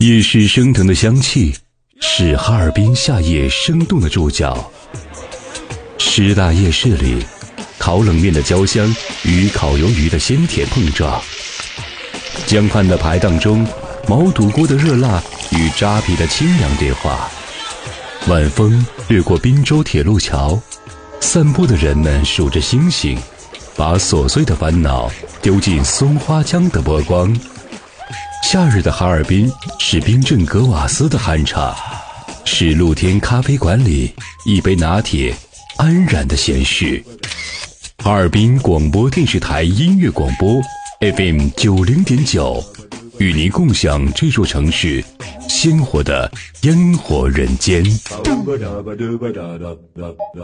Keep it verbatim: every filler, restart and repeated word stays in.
夜市升腾的香气是哈尔滨夏夜生动的注脚。师大夜市里，烤冷面的焦香与烤鱿鱼的鲜甜碰撞，江畔的排档中，毛肚锅的热辣与扎皮的清凉对话。晚风掠过滨州铁路桥，散步的人们数着星星，把琐碎的烦恼丢进松花江的波光。夏日的哈尔滨是冰镇格瓦斯的酣畅，是露天咖啡馆里一杯拿铁安然的闲适。哈尔滨广播电视台音乐广播 F M 九零点九，与您共享这座城市鲜活的烟火人间。